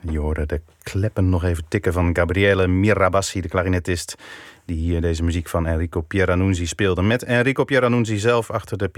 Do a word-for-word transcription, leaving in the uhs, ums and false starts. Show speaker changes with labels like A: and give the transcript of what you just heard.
A: Je hoorde de kleppen nog even tikken van Gabriele Mirabassi, de klarinetist, die hier deze muziek van Enrico Pieranunzi speelde. Met Enrico Pieranunzi zelf achter de piano.